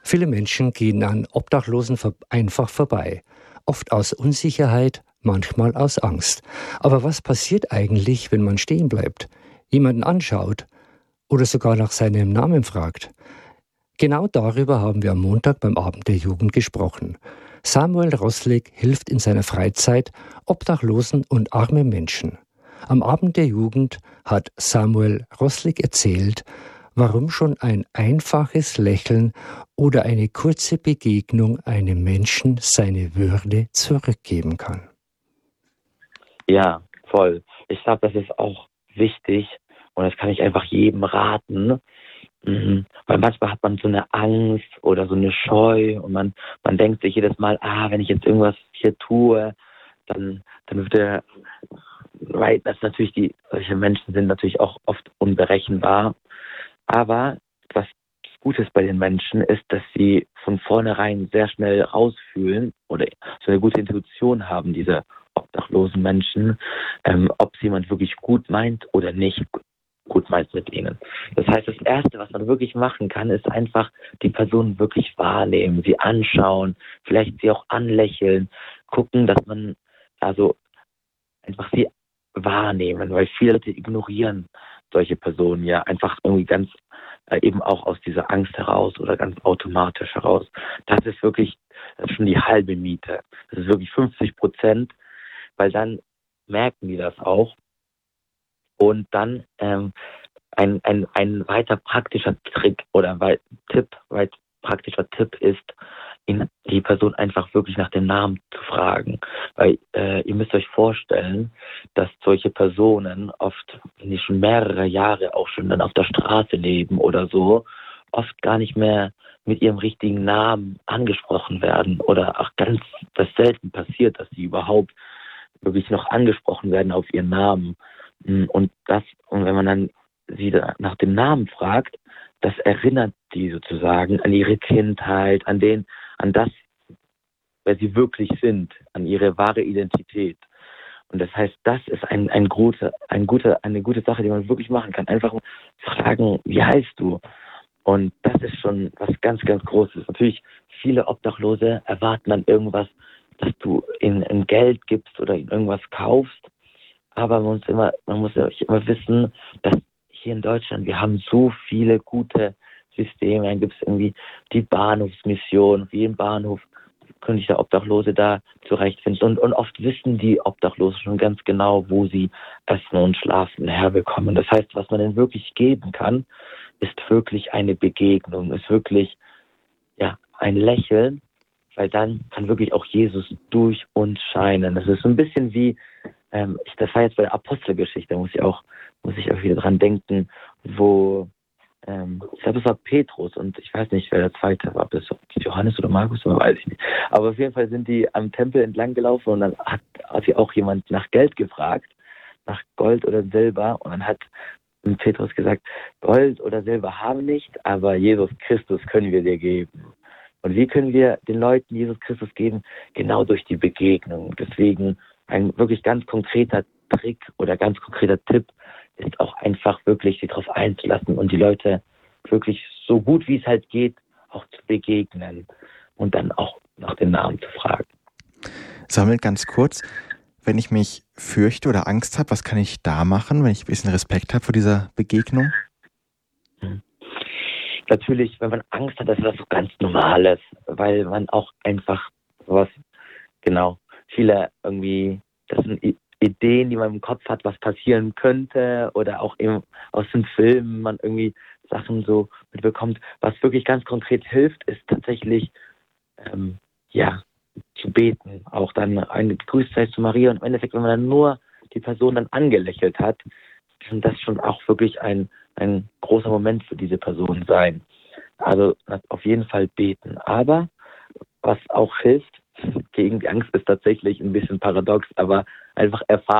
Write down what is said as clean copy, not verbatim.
Viele Menschen gehen an Obdachlosen einfach vorbei, oft aus Unsicherheit, manchmal aus Angst. Aber was passiert eigentlich, wenn man stehen bleibt, jemanden anschaut oder sogar nach seinem Namen fragt? Genau darüber haben wir am Montag beim Abend der Jugend gesprochen. Samuel Roslig hilft in seiner Freizeit Obdachlosen und armen Menschen. Am Abend der Jugend hat Samuel Roslig erzählt, warum schon ein einfaches Lächeln oder eine kurze Begegnung einem Menschen seine Würde zurückgeben kann. Ja, voll. Ich glaube, das ist auch wichtig und das kann ich einfach jedem raten. Weil manchmal hat man so eine Angst oder so eine Scheu und man denkt sich jedes Mal, wenn ich jetzt irgendwas hier tue, dann wird er, weil das natürlich solche Menschen sind natürlich auch oft unberechenbar. Aber was Gutes bei den Menschen ist, dass sie von vornherein sehr schnell rausfühlen oder so eine gute Intuition haben, diese obdachlosen Menschen, ob es jemand wirklich gut meint oder nicht gut meint mit ihnen. Das heißt, das Erste, was man wirklich machen kann, ist einfach die Person wirklich wahrnehmen, sie anschauen, vielleicht sie auch anlächeln, gucken, dass man also einfach sie wahrnehmen, weil viele Leute ignorieren solche Personen ja einfach irgendwie ganz eben auch aus dieser Angst heraus oder ganz automatisch heraus. Das ist schon die halbe Miete. Das ist wirklich 50%, weil dann merken die das auch. Und dann ein weiter praktischer Trick oder praktischer Tipp ist, die Person einfach wirklich nach dem Namen zu fragen. Weil ihr müsst euch vorstellen, dass solche Personen oft, wenn die schon mehrere Jahre auch schon dann auf der Straße leben oder so, oft gar nicht mehr mit ihrem richtigen Namen angesprochen werden oder auch ganz das selten passiert, dass sie überhaupt wirklich noch angesprochen werden auf ihren Namen. Und wenn man dann sie nach dem Namen fragt, das erinnert die sozusagen an ihre Kindheit, an das, wer sie wirklich sind, an ihre wahre Identität. Und das heißt, das ist eine gute Sache, die man wirklich machen kann. Einfach fragen, wie heißt du? Und das ist schon was ganz, ganz Großes. Natürlich, viele Obdachlose erwarten dann irgendwas, dass du ihnen Geld gibst oder ihnen irgendwas kaufst. Aber man muss ja immer wissen, dass hier in Deutschland, wir haben so viele gute Systeme. Dann gibt es irgendwie die Bahnhofsmission. Auf jedem Bahnhof können sich der Obdachlose da zurechtfinden. Und oft wissen die Obdachlosen schon ganz genau, wo sie Essen und Schlafen herbekommen. Das heißt, was man denn wirklich geben kann, ist wirklich eine Begegnung, ist wirklich ein Lächeln, weil dann kann wirklich auch Jesus durch uns scheinen. Das ist so ein bisschen wie, das war jetzt bei der Apostelgeschichte, muss ich auch wieder dran denken, wo, ich glaube, es war Petrus und ich weiß nicht, wer der zweite war, bis Johannes oder Markus, weiß ich nicht. Aber auf jeden Fall sind die am Tempel entlang gelaufen und dann hat sie auch jemand nach Geld gefragt, nach Gold oder Silber, und dann hat Petrus gesagt, Gold oder Silber haben nicht, aber Jesus Christus können wir dir geben. Und wie können wir den Leuten Jesus Christus geben? Genau durch die Begegnung. Deswegen ein wirklich ganz konkreter Trick oder ganz konkreter Tipp ist auch einfach wirklich, sich darauf einzulassen und die Leute wirklich so gut wie es halt geht, auch zu begegnen und dann auch nach dem Namen zu fragen. Samuel, ganz kurz, wenn ich mich fürchte oder Angst habe, was kann ich da machen, wenn ich ein bisschen Respekt habe vor dieser Begegnung? Natürlich, wenn man Angst hat, das ist was so ganz Normales, weil man auch einfach viele irgendwie, das sind Ideen, die man im Kopf hat, was passieren könnte, oder auch eben aus den Filmen man irgendwie Sachen so mitbekommt. Was wirklich ganz konkret hilft, ist tatsächlich, zu beten. Auch dann eine Grüßzeit zu Maria, und im Endeffekt, wenn man dann nur die Person dann angelächelt hat, kann das schon auch wirklich ein großer Moment für diese Person sein. Also auf jeden Fall beten. Aber was auch hilft gegen die Angst, ist tatsächlich ein bisschen paradox, aber einfach Erfahrung